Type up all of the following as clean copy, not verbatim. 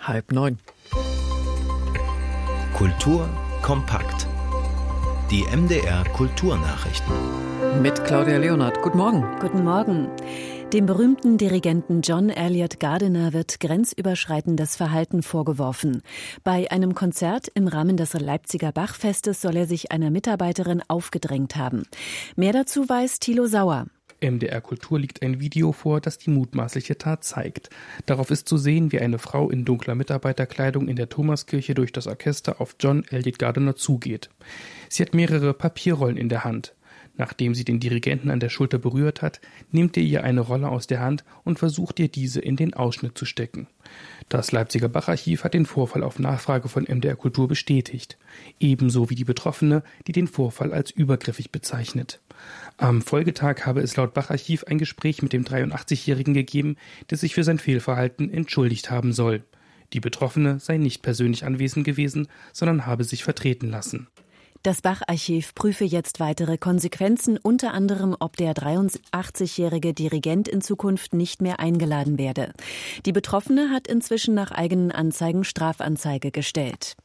8:30. Kultur kompakt. Die MDR Kulturnachrichten. Mit Claudia Leonhardt. Guten Morgen. Guten Morgen. Dem berühmten Dirigenten John Eliot Gardiner wird grenzüberschreitendes Verhalten vorgeworfen. Bei einem Konzert im Rahmen des Leipziger Bachfestes soll er sich einer Mitarbeiterin aufgedrängt haben. Mehr dazu weiß Thilo Sauer. MDR Kultur liegt ein Video vor, das die mutmaßliche Tat zeigt. Darauf ist zu sehen, wie eine Frau in dunkler Mitarbeiterkleidung in der Thomaskirche durch das Orchester auf John Eliot Gardiner zugeht. Sie hat mehrere Papierrollen in der Hand. Nachdem sie den Dirigenten an der Schulter berührt hat, nimmt er ihr eine Rolle aus der Hand und versucht ihr diese in den Ausschnitt zu stecken. Das Leipziger Bacharchiv hat den Vorfall auf Nachfrage von MDR Kultur bestätigt. Ebenso wie die Betroffene, die den Vorfall als übergriffig bezeichnet. Am Folgetag habe es laut Bacharchiv ein Gespräch mit dem 83-Jährigen gegeben, der sich für sein Fehlverhalten entschuldigt haben soll. Die Betroffene sei nicht persönlich anwesend gewesen, sondern habe sich vertreten lassen. Das Bacharchiv prüfe jetzt weitere Konsequenzen, unter anderem, ob der 83-jährige Dirigent in Zukunft nicht mehr eingeladen werde. Die Betroffene hat inzwischen nach eigenen Anzeigen Strafanzeige gestellt.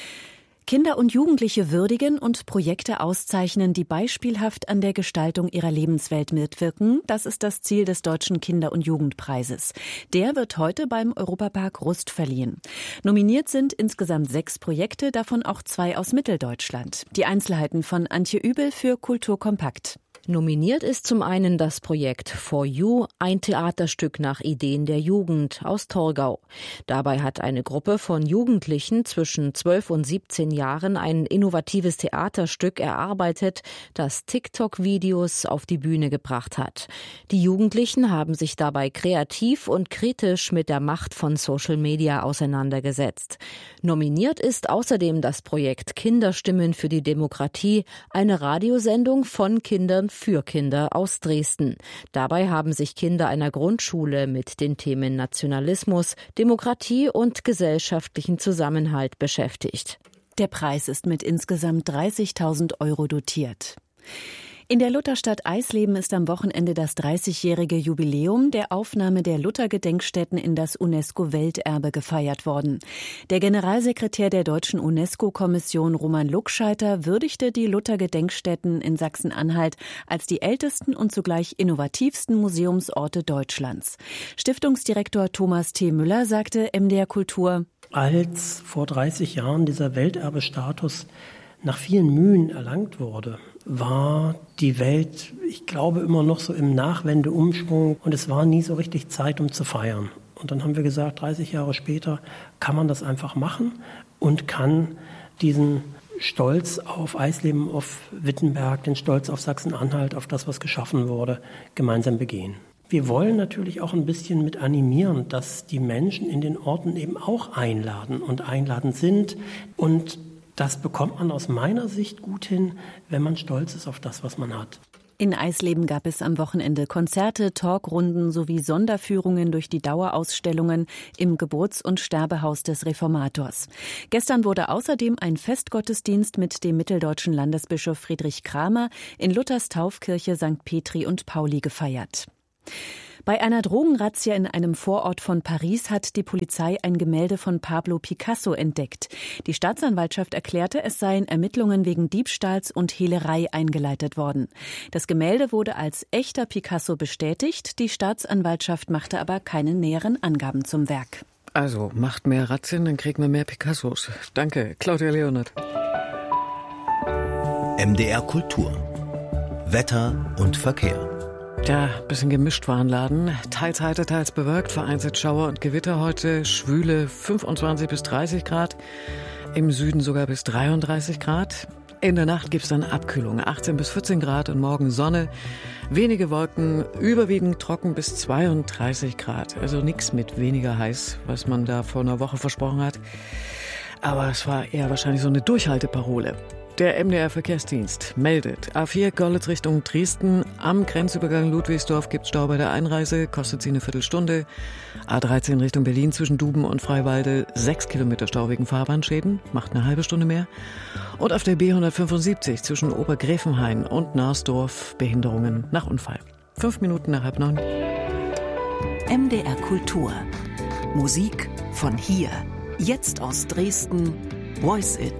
Kinder und Jugendliche würdigen und Projekte auszeichnen, die beispielhaft an der Gestaltung ihrer Lebenswelt mitwirken. Das ist das Ziel des Deutschen Kinder- und Jugendpreises. Der wird heute beim Europapark Rust verliehen. Nominiert sind insgesamt 6 Projekte, davon auch 2 aus Mitteldeutschland. Die Einzelheiten von Antje Übel für Kultur kompakt. Nominiert ist zum einen das Projekt For You, ein Theaterstück nach Ideen der Jugend aus Torgau. Dabei hat eine Gruppe von Jugendlichen zwischen 12 und 17 Jahren ein innovatives Theaterstück erarbeitet, das TikTok-Videos auf die Bühne gebracht hat. Die Jugendlichen haben sich dabei kreativ und kritisch mit der Macht von Social Media auseinandergesetzt. Nominiert ist außerdem das Projekt Kinderstimmen für die Demokratie, eine Radiosendung von Kindern für Kinder aus Dresden. Dabei haben sich Kinder einer Grundschule mit den Themen Nationalismus, Demokratie und gesellschaftlichen Zusammenhalt beschäftigt. Der Preis ist mit insgesamt 30.000 € dotiert. In der Lutherstadt Eisleben ist am Wochenende das 30-jährige Jubiläum der Aufnahme der Luther-Gedenkstätten in das UNESCO-Welterbe gefeiert worden. Der Generalsekretär der Deutschen UNESCO-Kommission Roman Luckscheiter würdigte die Luther-Gedenkstätten in Sachsen-Anhalt als die ältesten und zugleich innovativsten Museumsorte Deutschlands. Stiftungsdirektor Thomas T. Müller sagte MDR Kultur: Als vor 30 Jahren dieser Welterbestatus nach vielen Mühen erlangt wurde, war die Welt, ich glaube, immer noch so im Nachwendeumschwung und es war nie so richtig Zeit, um zu feiern. Und dann haben wir gesagt, 30 Jahre später kann man das einfach machen und kann diesen Stolz auf Eisleben, auf Wittenberg, den Stolz auf Sachsen-Anhalt, auf das, was geschaffen wurde, gemeinsam begehen. Wir wollen natürlich auch ein bisschen mit animieren, dass die Menschen in den Orten eben auch einladen und einladend sind. Und das bekommt man aus meiner Sicht gut hin, wenn man stolz ist auf das, was man hat. In Eisleben gab es am Wochenende Konzerte, Talkrunden sowie Sonderführungen durch die Dauerausstellungen im Geburts- und Sterbehaus des Reformators. Gestern wurde außerdem ein Festgottesdienst mit dem mitteldeutschen Landesbischof Friedrich Kramer in Luthers Taufkirche St. Petri und Pauli gefeiert. Bei einer Drogenrazzia in einem Vorort von Paris hat die Polizei ein Gemälde von Pablo Picasso entdeckt. Die Staatsanwaltschaft erklärte, es seien Ermittlungen wegen Diebstahls und Hehlerei eingeleitet worden. Das Gemälde wurde als echter Picasso bestätigt, die Staatsanwaltschaft machte aber keine näheren Angaben zum Werk. Also macht mehr Razzien, dann kriegen wir mehr Picassos. Danke, Claudia Leonhardt. MDR Kultur. Wetter und Verkehr. Ja, bisschen gemischt Warnladen. Teils heiter, teils bewölkt, vereinzelt Schauer und Gewitter heute. Schwüle 25 bis 30 Grad. Im Süden sogar bis 33 Grad. In der Nacht gibt's dann Abkühlung, 18 bis 14 Grad und morgen Sonne. Wenige Wolken, überwiegend trocken bis 32 Grad. Also nichts mit weniger heiß, was man da vor einer Woche versprochen hat. Aber es war eher wahrscheinlich so eine Durchhalteparole. Der MDR-Verkehrsdienst meldet, A4 Görlitz Richtung Dresden, am Grenzübergang Ludwigsdorf gibt es Stau bei der Einreise, kostet sie eine Viertelstunde. A13 Richtung Berlin zwischen Duben und Freiwalde, 6 Kilometer Stau wegen Fahrbahnschäden, macht eine halbe Stunde mehr. Und auf der B175 zwischen Obergräfenhain und Narsdorf, Behinderungen nach Unfall. 5 Minuten nach 8:30. MDR Kultur. Musik Von hier, jetzt aus Dresden, Voice It.